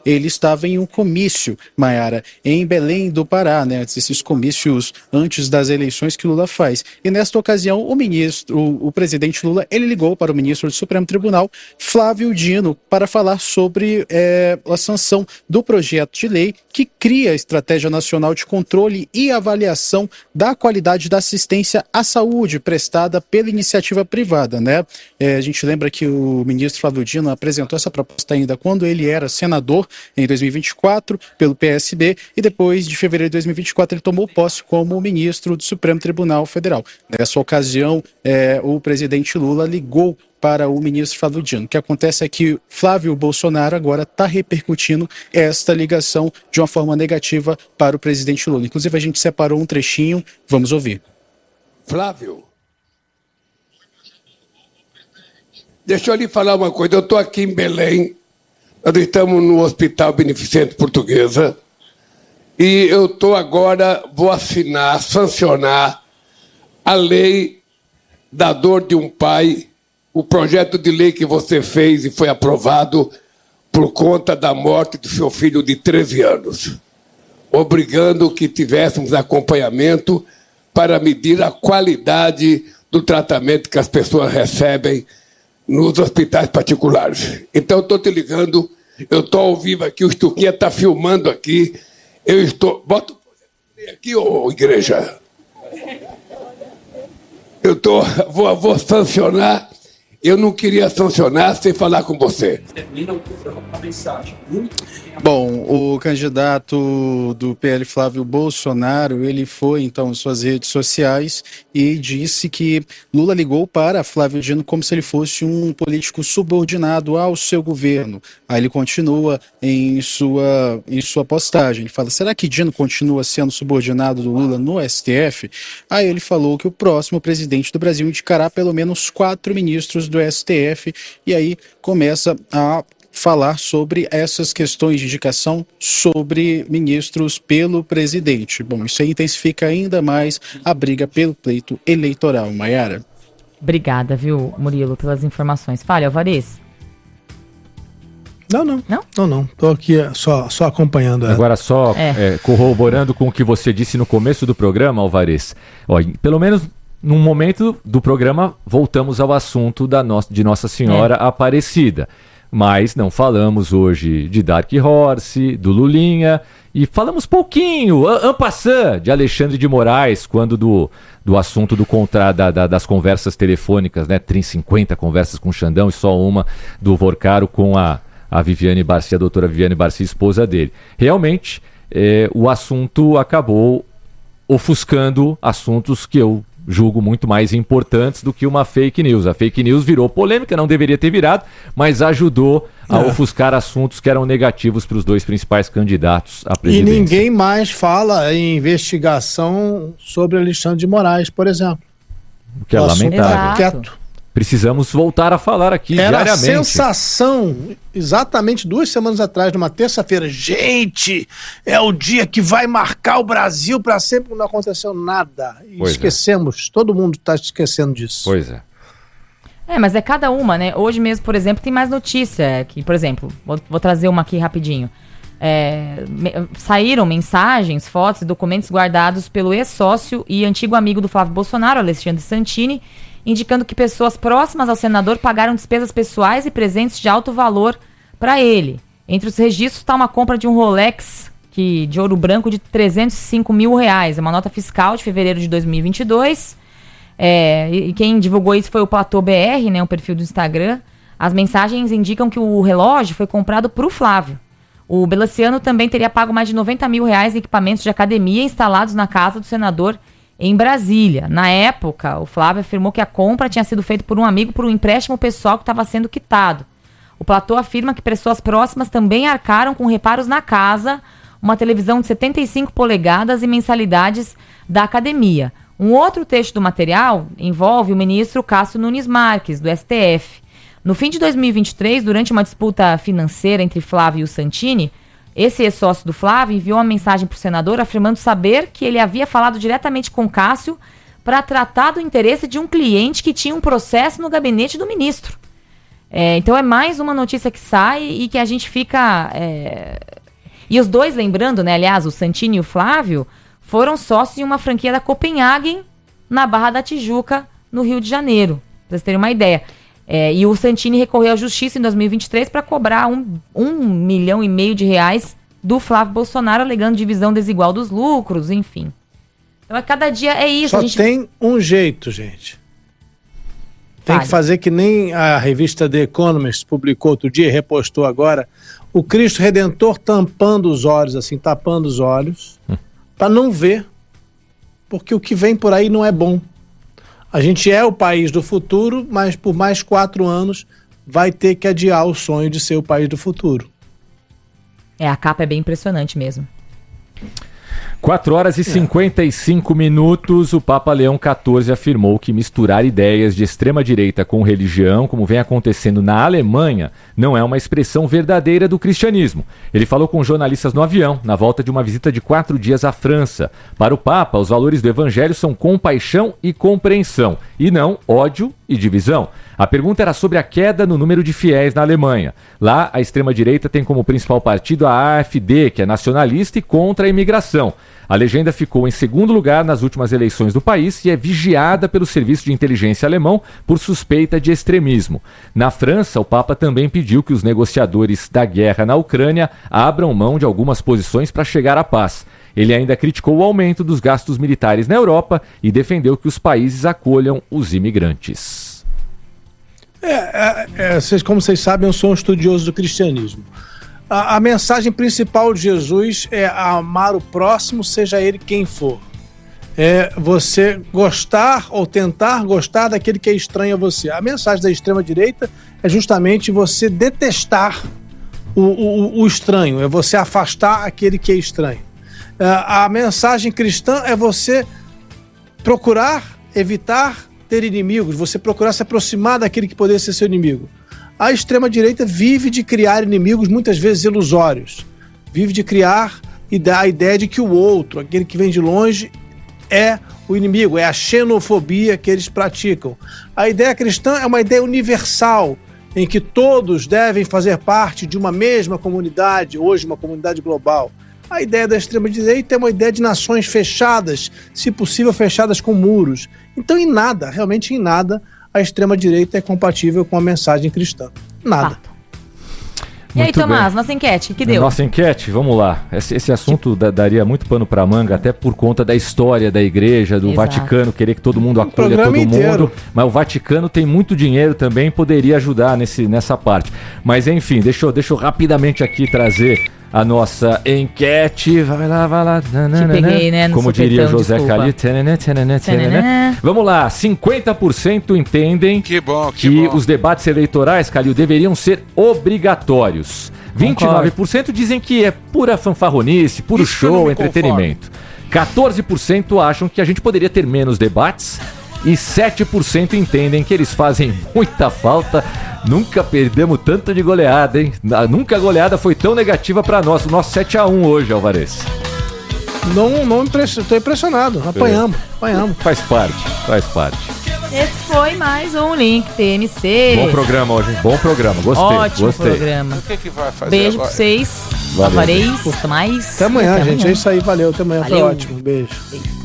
ele estava em um comício, Maiara, em Belém do Pará, né, esses comícios antes das eleições que Lula faz. E nesta ocasião, o presidente Lula, ele ligou para o ministro do Supremo Tribunal, Flávio Dino, para falar sobre a sanção do projeto de lei que cria a Estratégia Nacional de Controle e Avaliação da Qualidade da Assistência à Saúde prestada pela iniciativa privada, né? A gente lembra que o ministro Flávio Dino apresentou essa proposta ainda quando ele era senador, em 2024, pelo PSB, e depois de fevereiro de 2024 ele tomou posse como ministro do Supremo Tribunal Federal. Nessa ocasião, o presidente Lula ligou para o ministro Flávio Dino. O que acontece é que Flávio Bolsonaro agora está repercutindo esta ligação de uma forma negativa para o presidente Lula. Inclusive, a gente separou um trechinho, vamos ouvir. Flávio, deixa eu lhe falar uma coisa. Eu estou aqui em Belém, nós estamos no Hospital Beneficente Portuguesa, e eu estou agora, vou sancionar a lei da dor de um pai, o projeto de lei que você fez e foi aprovado por conta da morte do seu filho de 13 anos, obrigando que tivéssemos acompanhamento para medir a qualidade do tratamento que as pessoas recebem nos hospitais particulares. Então, eu estou te ligando, eu estou ao vivo aqui, o Stuquinha está filmando aqui, eu estou... Bota o projeto aqui, ô igreja. Eu vou sancionar. Eu não queria sancionar sem falar com você. Bom, o candidato do PL, Flávio Bolsonaro, ele foi, então, em suas redes sociais e disse que Lula ligou para Flávio Dino como se ele fosse um político subordinado ao seu governo. Aí ele continua em sua postagem. Ele fala, será que Dino continua sendo subordinado do Lula no STF? Aí ele falou que o próximo presidente do Brasil indicará pelo menos 4 ministros do STF, e aí começa a falar sobre essas questões de indicação sobre ministros pelo presidente. Bom, isso aí intensifica ainda mais a briga pelo pleito eleitoral. Maiara. Obrigada, viu, Murilo, pelas informações. Fale, Alvarez. Não. Tô aqui só acompanhando. Agora só corroborando com o que você disse no começo do programa, Alvarez. Pelo menos num momento do programa voltamos ao assunto de Nossa Senhora Aparecida. Mas não falamos hoje de Dark Horse, do Lulinha, e falamos pouquinho, en passant, de Alexandre de Moraes, quando do assunto das conversas telefônicas, né? 50 conversas com o Xandão e só uma do Vorcaro com a Viviane Barcia, a doutora Viviane Barcia, esposa dele. Realmente, o assunto acabou ofuscando assuntos que eu julgo muito mais importantes do que uma fake news. A fake news virou polêmica, não deveria ter virado, mas ajudou a ofuscar assuntos que eram negativos para os 2 principais candidatos à presidência. E ninguém mais fala em investigação sobre Alexandre de Moraes, por exemplo. O que é lamentável. Quieto. Precisamos voltar a falar aqui diariamente. Era a sensação, exatamente 2 semanas atrás, numa terça-feira. Gente, é o dia que vai marcar o Brasil para sempre, não aconteceu nada. E esquecemos, todo mundo está esquecendo disso. Pois é. Mas é cada uma, né? Hoje mesmo, por exemplo, tem mais notícia. Que, por exemplo, vou trazer uma aqui rapidinho. Saíram mensagens, fotos e documentos guardados pelo ex-sócio e antigo amigo do Flávio Bolsonaro, Alexandre Santini, indicando que pessoas próximas ao senador pagaram despesas pessoais e presentes de alto valor para ele. Entre os registros está uma compra de um Rolex de ouro branco de R$305 mil. É uma nota fiscal de fevereiro de 2022. E quem divulgou isso foi o Platô BR, né, um perfil do Instagram. As mensagens indicam que o relógio foi comprado para o Flávio. O Belaciano também teria pago mais de R$90 mil em equipamentos de academia instalados na casa do senador em Brasília. Na época, o Flávio afirmou que a compra tinha sido feita por um amigo por um empréstimo pessoal que estava sendo quitado. O Platô afirma que pessoas próximas também arcaram com reparos na casa, uma televisão de 75 polegadas e mensalidades da academia. Um outro trecho do material envolve o ministro Cássio Nunes Marques, do STF. No fim de 2023, durante uma disputa financeira entre Flávio e o Santini, esse ex-sócio do Flávio enviou uma mensagem para o senador afirmando saber que ele havia falado diretamente com Cássio para tratar do interesse de um cliente que tinha um processo no gabinete do ministro. Então é mais uma notícia que sai e que a gente fica... E os dois, lembrando, né, aliás, o Santini e o Flávio, foram sócios de uma franquia da Copenhagen na Barra da Tijuca, no Rio de Janeiro, pra vocês terem uma ideia. E o Santini recorreu à justiça em 2023 para cobrar R$1,5 milhão do Flávio Bolsonaro, alegando divisão desigual dos lucros, enfim. Então, a cada dia é isso. Só tem um jeito, gente. Tem que fazer que nem a revista The Economist publicou outro dia e repostou agora, o Cristo Redentor tampando os olhos, assim, tapando os olhos, para não ver, porque o que vem por aí não é bom. A gente é o país do futuro, mas por mais 4 anos vai ter que adiar o sonho de ser o país do futuro. A capa é bem impressionante mesmo. 4h55, o Papa Leão XIV afirmou que misturar ideias de extrema-direita com religião, como vem acontecendo na Alemanha, não é uma expressão verdadeira do cristianismo. Ele falou com jornalistas no avião, na volta de uma visita de 4 dias à França. Para o Papa, os valores do Evangelho são compaixão e compreensão, e não ódio e divisão. A pergunta era sobre a queda no número de fiéis na Alemanha. Lá, a extrema-direita tem como principal partido a AfD, que é nacionalista e contra a imigração. A legenda ficou em segundo lugar nas últimas eleições do país e é vigiada pelo serviço de inteligência alemão por suspeita de extremismo. Na França, o Papa também pediu que os negociadores da guerra na Ucrânia abram mão de algumas posições para chegar à paz. Ele ainda criticou o aumento dos gastos militares na Europa e defendeu que os países acolham os imigrantes. Como vocês sabem, eu sou um estudioso do cristianismo. A mensagem principal de Jesus é amar o próximo, seja ele quem for. É você gostar ou tentar gostar daquele que é estranho a você. A mensagem da extrema-direita é justamente você detestar o estranho, é você afastar aquele que é estranho. A mensagem cristã é você procurar evitar ter inimigos, você procurar se aproximar daquele que poderia ser seu inimigo. A extrema-direita vive de criar inimigos muitas vezes ilusórios. Vive de criar e dar a ideia de que o outro, aquele que vem de longe, é o inimigo, é a xenofobia que eles praticam. A ideia cristã é uma ideia universal, em que todos devem fazer parte de uma mesma comunidade, hoje uma comunidade global. A ideia da extrema-direita é uma ideia de nações fechadas, se possível fechadas com muros. Então, em nada, realmente em nada, a extrema-direita é compatível com a mensagem cristã. Nada. E aí, Tomás, nossa enquete, que deu? Nossa enquete, vamos lá. Esse assunto daria muito pano pra manga, até por conta da história da igreja, do Vaticano, querer que todo mundo acolha todo mundo. Mas o Vaticano tem muito dinheiro também, poderia ajudar nessa parte. Mas enfim, deixa eu rapidamente aqui trazer a nossa enquete. Vai lá. Peguei, né? Como diria José Calil. Vamos lá, 50% entendem que os debates eleitorais, Calil, deveriam ser obrigatórios. 29% dizem que é pura fanfarronice, puro show, entretenimento. 14% acham que a gente poderia ter menos debates. E 7% entendem que eles fazem muita falta. Nunca perdemos tanto de goleada, hein? Nunca a goleada foi tão negativa para nós. O nosso 7-1 hoje, Alvarez. Estou impressionado. Apanhamos. Faz parte. Esse foi mais um Link TMC. Bom programa hoje, hein? Bom programa. Gostei. Programa. O que vai fazer Beijo agora? Pra vocês. Alvarez, mais. Até amanhã, gente. É isso aí. Valeu. Até amanhã. Foi ótimo. Beijo.